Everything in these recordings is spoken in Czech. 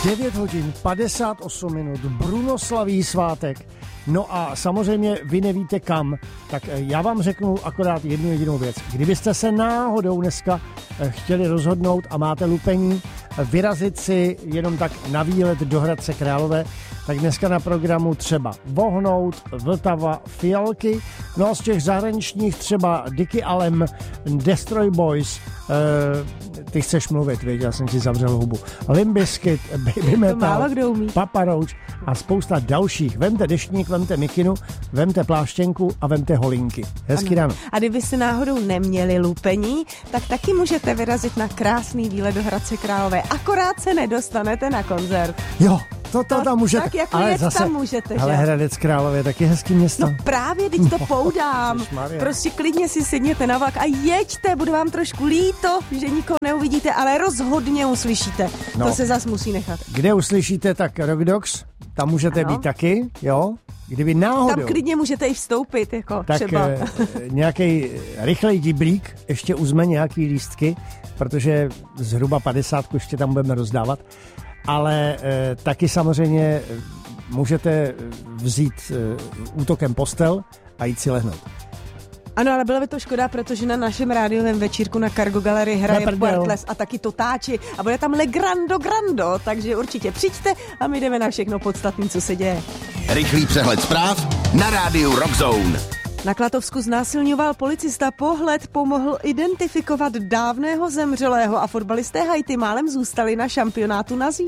9 hodin 58 minut, Bruno slaví svátek. No a samozřejmě vy nevíte kam, tak já vám řeknu akorát jednu jedinou věc. Kdybyste se náhodou dneska chtěli rozhodnout a máte lupení vyrazit si jenom tak na výlet do Hradce Králové, tak dneska na programu třeba Vohnout, Vltava, Fialky, no a z těch zahraničních třeba Dicky Allen, Destroy Boys, ty chceš mluvit, víš, já jsem ti zavřel hubu, Limp Bizkit, Baby Metal, Papa Roach a spousta dalších. Vemte deštník, vemte mikinu, vemte pláštěnku a vemte holinky. Hezký ráno. A kdybyste náhodou neměli lupení, tak taky můžete vyrazit na krásný výlet do Hradce Králové. Akorát se nedostanete na koncert. Jo. To tam můžete. Tak jako ale zase, tam můžete, ale Hradec Králové je taky hezký město. No právě, teď to poudám. Prostě klidně si sedněte na vlak a jeďte, bude vám trošku líto, že nikoho neuvidíte, ale rozhodně uslyšíte. No. To se zas musí nechat. Kde uslyšíte, tak Rock Dogs, tam můžete být taky, jo? Kdyby náhodou. Tam klidně můžete i vstoupit, jako tak třeba. Nějaký rychlej díblík, ještě uzme nějaký lístky, protože zhruba 50 ještě tam budeme rozdávat. Ale taky samozřejmě můžete vzít útokem postel a jít si lehnout. Ano, ale byla by to škoda, protože na našem rádiovém večírku na Cargo Gallery hraje Puertles a taky Totáči a bude tam Le Grando, takže určitě přijďte a my jdeme na všechno podstatné, co se děje. Rychlý přehled zpráv na rádiu Rock Zone. Na Klatovsku znásilňoval policista, pohled pomohl identifikovat dávného zemřelého a fotbalisté Haiti málem zůstali na šampionátu nazí.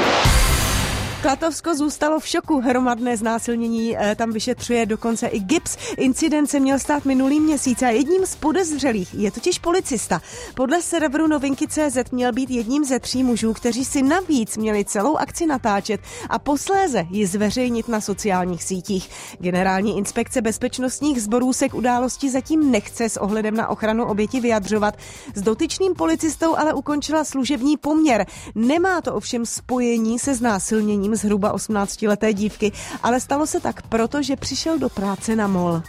Klatovsko zůstalo v šoku, hromadné znásilnění tam vyšetřuje dokonce i GIBS. Incident se měl stát minulý měsíc a jedním z podezřelých je totiž policista. Podle serveru Novinky.cz měl být jedním ze 3 mužů, kteří si navíc měli celou akci natáčet a posléze ji zveřejnit na sociálních sítích. Generální inspekce bezpečnostních sborů se k události zatím nechce s ohledem na ochranu oběti vyjadřovat. S dotyčným policistou ale ukončila služební poměr. Nemá to ovšem spojení se znásilněním zhruba 18leté dívky, ale stalo se tak proto, že přišel do práce na mol.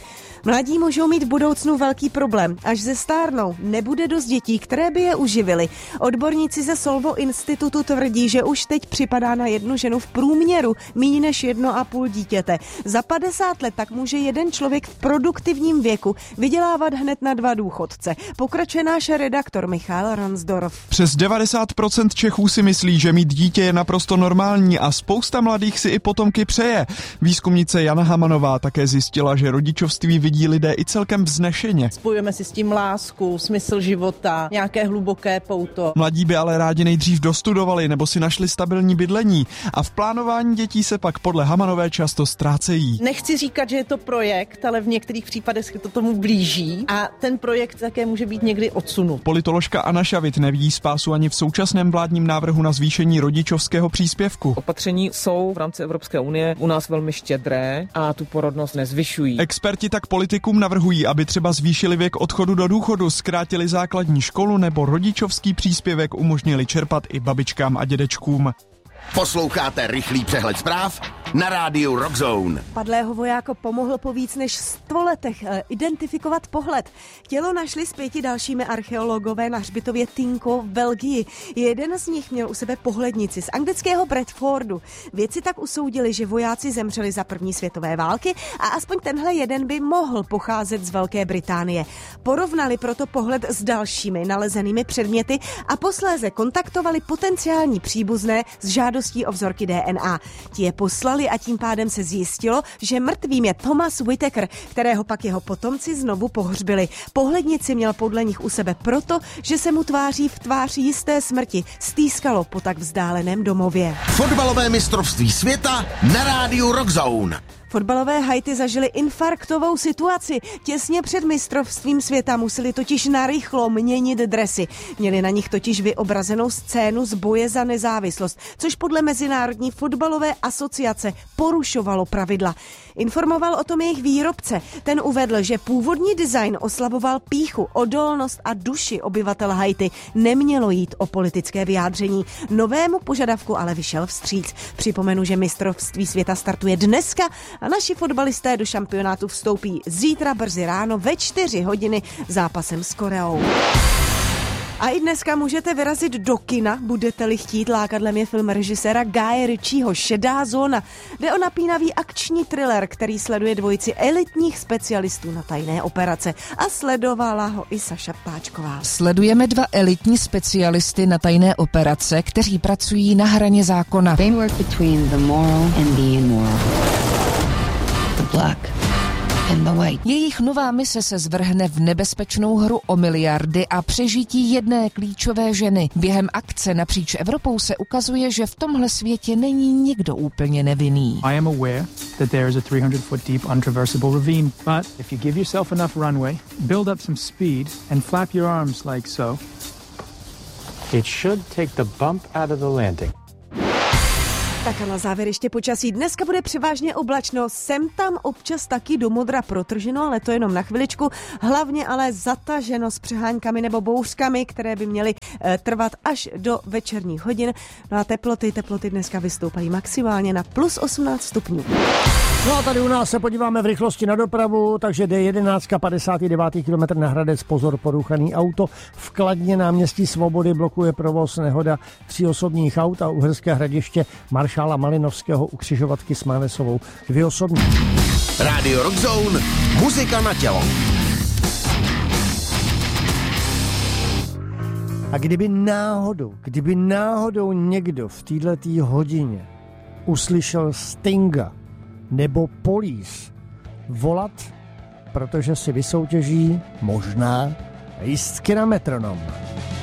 Mladí můžou mít v budoucnu velký problém. Až zestárnou, nebude dost dětí, které by je uživily. Odborníci ze Solvo institutu tvrdí, že už teď připadá na jednu ženu v průměru méně než 1,5 dítěte. Za 50 let tak může jeden člověk v produktivním věku vydělávat hned na 2 důchodce. Pokračuje náš redaktor Michal Ransdorf. Přes 90% Čechů si myslí, že mít dítě je naprosto normální a spousta mladých si i potomky přeje. Výzkumnice Jana Hamanová také zjistila, že rodičovství vidí lidé i celkem vznešeně. Spojujeme si s tím lásku, smysl života, nějaké hluboké pouto. Mladí by ale rádi nejdřív dostudovali nebo si našli stabilní bydlení a v plánování dětí se pak podle Hamanové často ztrácejí. Nechci říkat, že je to projekt, ale v některých případech se to tomu blíží a ten projekt také může být někdy odsunut. Politoložka Anna Šavit nevidí spásu ani v současném vládním návrhu na zvýšení rodičovského příspěvku. Opatření jsou v rámci Evropské unie u nás velmi štědré a tu porodnost nezvyšují. Experti tak politikům navrhují, aby třeba zvýšili věk odchodu do důchodu, zkrátili základní školu nebo rodičovský příspěvek umožnili čerpat i babičkám a dědečkům. Posloucháte rychlý přehled zpráv na rádiu Rock Zone. Padlého vojáka pomohl po víc než 100 letech identifikovat pohled. Tělo našli s 5 dalšími archeologové na hřbitově Tinko v Belgii. Jeden z nich měl u sebe pohlednici z anglického Bradfordu. Vědci tak usoudili, že vojáci zemřeli za první světové války a aspoň tenhle jeden by mohl pocházet z Velké Británie. Porovnali proto pohled s dalšími nalezenými předměty a posléze kontaktovali potenciální příbuzné s žádostí o vzorky DNA. Ti je poslali a tím pádem se zjistilo, že mrtvým je Thomas Whittaker, kterého pak jeho potomci znovu pohřbili. Pohlednici měl podle nich u sebe proto, že se mu tváří v tvář jisté smrti stýskalo po tak vzdáleném domově. Fotbalové mistrovství světa na rádiu Rock Zone. Fotbalové Haiti zažili infarktovou situaci. Těsně před mistrovstvím světa museli totiž narychlo měnit dresy. Měli na nich totiž vyobrazenou scénu z boje za nezávislost, což podle Mezinárodní fotbalové asociace porušovalo pravidla. Informoval o tom jejich výrobce. Ten uvedl, že původní design oslavoval pýchu, odolnost a duši obyvatel Haiti. Nemělo jít o politické vyjádření. Novému požadavku ale vyšel vstříc. Připomenu, že mistrovství světa startuje dneska a naši fotbalisté do šampionátu vstoupí zítra brzy ráno ve 4 hodiny zápasem s Koreou. A i dneska můžete vyrazit do kina, budete-li chtít. Lákadlem je film režiséra Guye Ritchieho Šedá zóna. Jde o napínavý akční thriller, který sleduje dvojici elitních specialistů na tajné operace. A sledovala ho i Saša Páčková. Sledujeme 2 elitní specialisty na tajné operace, kteří pracují na hraně zákona. They work between the moral and the immoral. The black and the white. Jejich nová mise se zvrhne v nebezpečnou hru o miliardy a přežití jedné klíčové ženy. Během akce napříč Evropou se ukazuje, že v tomhle světě není nikdo úplně nevinný. I am aware that there is a 300-foot deep untraversable ravine, but if you give yourself enough runway, build up some speed and flap your arms like so, it should take the bump out of the landing. Tak a na závěr ještě počasí. Dneska bude převážně oblačno, sem tam občas taky do modra protrženo, ale to jenom na chviličku. Hlavně ale zataženo s přeháňkami nebo bouřkami, které by měly trvat až do večerních hodin. No a teploty dneska vystoupají maximálně na plus 18 stupňů. No a tady u nás se podíváme v rychlosti na dopravu, takže D11, 59. kilometr na Hradec, pozor, porouchaný auto. V Kladně náměstí Svobody blokuje provoz nehoda 3 osobních aut a Uherské Hradiště maršála Malinovského u křižovatky s Mávesovou 2 osobní. Rádio Rockzone, muzika na tělo. A kdyby náhodou někdo v této hodině uslyšel Stinga nebo Police volat, protože si vysoutěží možná lístky na metronom.